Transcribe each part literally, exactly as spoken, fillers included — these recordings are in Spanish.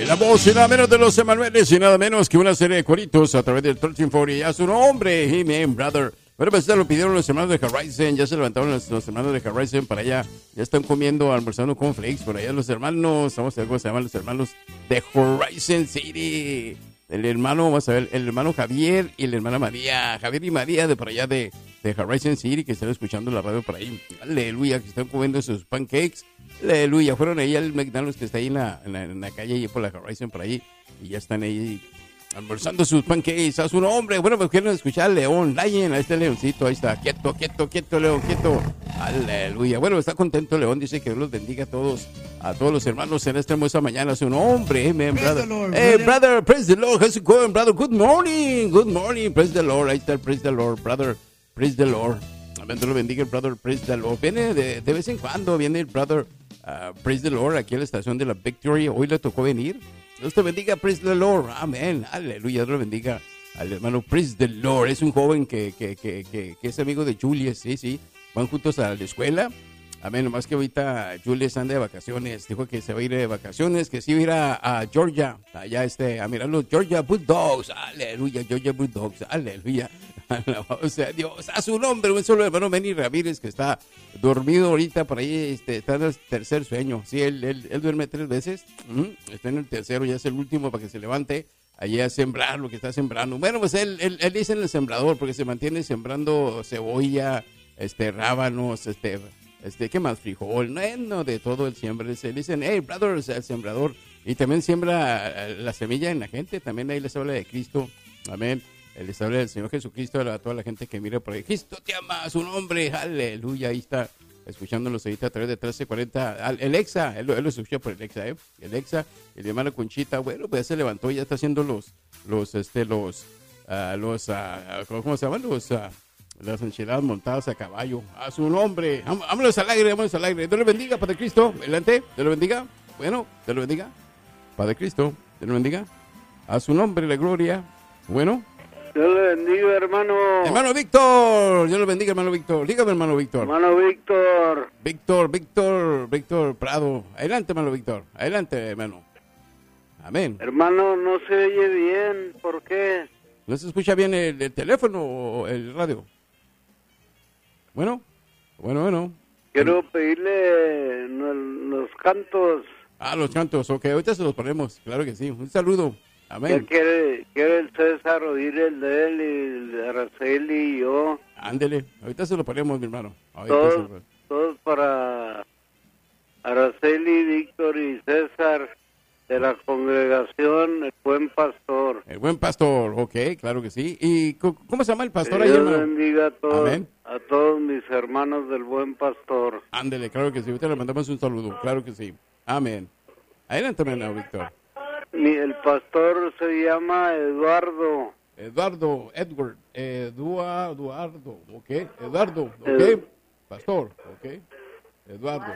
la voz y nada menos de los Emanueles y nada menos que una serie de coritos a través del trece cuarenta. Ya su nombre, He-Man Brother. Bueno, pues ya lo pidieron los hermanos de Horizon, ya se levantaron los, los hermanos de Horizon para allá, ya están comiendo, almorzando con flakes por allá los hermanos, vamos a ver cómo se llaman los hermanos de Horizon City. El hermano, vamos a ver, el hermano Javier y la hermana María, Javier y María de por allá de, de Horizon City, que están escuchando la radio por ahí. Aleluya, que están comiendo sus pancakes. Aleluya, fueron ahí al McDonald's que está ahí en la, en la, en la calle, ahí por la Horizon por ahí, y ya están ahí almorzando sus pancakes a su nombre. Bueno, pues quieren escuchar León, Lion, ahí está el leoncito, ahí está, quieto, quieto, quieto, León, quieto. Aleluya. Bueno, está contento León, dice que Dios los bendiga a todos, a todos los hermanos en esta hermosa mañana a su nombre. Amen, brother. Lord, hey, brother, praise the Lord. How's it going, brother? Good morning, good morning, praise the Lord. Ahí está el praise the Lord, brother, praise the Lord. Amén, Dios lo bendiga el brother, praise the Lord. Viene de, de vez en cuando, viene el brother, uh, praise the Lord, aquí a la estación de la Victory. Hoy le tocó venir. Dios te bendiga, praise the Lord. Amén. Aleluya. Dios lo bendiga al hermano, praise the Lord. Es un joven que, que, que, que, que es amigo de Julius. Sí, sí. Van juntos a la escuela. Amén. Nomás que ahorita Julius anda de vacaciones. Dijo que se va a ir de vacaciones, que sí va a ir a, a Georgia. Allá este, a mirar los Georgia Bulldogs. Aleluya. Georgia Bulldogs. Aleluya. O sea, Dios, a su nombre, un solo hermano Benny Ramírez que está dormido ahorita por ahí, este, está en el tercer sueño. Sí, él, él, él duerme tres veces, uh-huh. Está en el tercero, ya es el último para que se levante allí a sembrar lo que está sembrando. Bueno, pues él, él, él dice en el sembrador porque se mantiene sembrando cebolla, este, rábanos, este, este, ¿qué más? Frijol, no, no de todo el siembra. Le dicen, hey, brother, el sembrador. Y también siembra la semilla en la gente, también ahí les habla de Cristo, amén. Les habla del Señor Jesucristo a toda la gente que mira por ahí. Cristo te ama, a su nombre, aleluya. Ahí está, escuchándolos ahorita a través de trece cuarenta. El Exa, él, él lo escucha por el Exa, ¿eh? El Exa, el hermano Conchita, bueno, pues ya se levantó, ya está haciendo los, los, este, los, uh, los, uh, ¿cómo se llaman? Los, uh, las enchiladas montadas a caballo. A su nombre, vámonos al aire, vámonos al aire. Dios le bendiga, Padre Cristo, adelante, Dios le bendiga. Bueno, Dios le bendiga, Padre Cristo, Dios le bendiga. A su nombre, la gloria. Bueno. Dios le bendiga, hermano. Hermano Víctor, Dios le bendiga, hermano Víctor. Dígame, hermano Víctor. Hermano Víctor. Víctor, Víctor, Víctor Prado. Adelante, hermano Víctor. Adelante, hermano. Amén. Hermano, no se oye bien. ¿Por qué? ¿No se escucha bien el, el teléfono o el radio? Bueno, bueno, bueno. Quiero pedirle los cantos. Ah, los cantos, ok. Ahorita se los ponemos, claro que sí. Un saludo. Amén. Quiere, quiere el César oír el de él y el de Araceli y yo. Ándele, ahorita se lo ponemos, mi hermano. Todos, se lo... todos para Araceli, Víctor y César de la congregación El Buen Pastor. El Buen Pastor, ok, claro que sí. ¿Y cómo se llama el pastor ahí, Dios hermano? bendiga a todos, Amén. a todos mis hermanos del Buen Pastor. Ándele, claro que sí. Ahorita le mandamos un saludo, claro que sí. Amén. Adelante, hermano Víctor. Mi, el pastor se llama Eduardo. Eduardo, Edward, Eduardo, Eduardo, ok, Eduardo, ok, Ed... pastor, ok, Eduardo.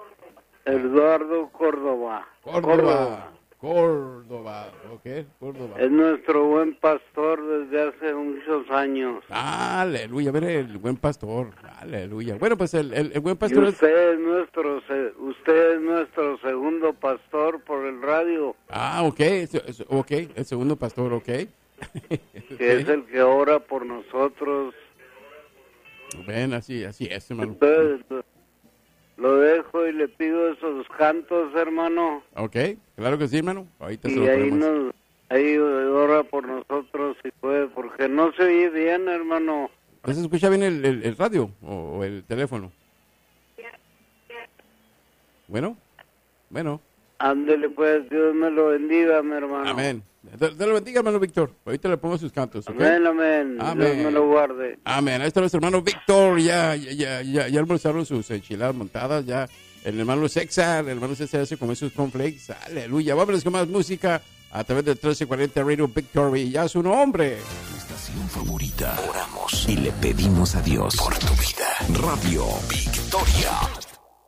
Eduardo Córdoba. Córdoba, Córdoba, Córdoba, ok, Córdoba. Es nuestro buen pastor desde hace muchos años. Aleluya, mire, el buen pastor, aleluya. Bueno, pues el, el, el buen pastor... Y usted es nuestro, usted es nuestro segundo pastor por el radio. Ah, ok, ok, el segundo pastor, ok. Que es el que ora por nosotros. Ven, así, así es, hermano. Entonces, lo dejo y le pido esos cantos, hermano. Ok, claro que sí, hermano. Ahorita y se lo ahí, ponemos. nos, ahí ora por nosotros si puede, porque no se oye bien, hermano. ¿No se escucha bien el, el, el radio o, o el teléfono? Bueno, bueno. Ándele pues, Dios me lo bendiga, mi hermano. Amén. Dios lo bendiga, hermano Víctor. Ahorita le pongo sus cantos, ¿ok? Amén, amén. Amén. Dios me lo guarde. Amén. Ahí está nuestro hermano Víctor. Ya, ya, ya, ya, ya almorzaron sus enchiladas montadas. Ya el hermano César, el hermano César hace comer sus cornflakes. Aleluya. Vámonos con más música a través del trece cuarenta Radio Victory. Ya su nombre. Tu estación favorita. Oramos y le pedimos a Dios por tu vida. Radio Victoria.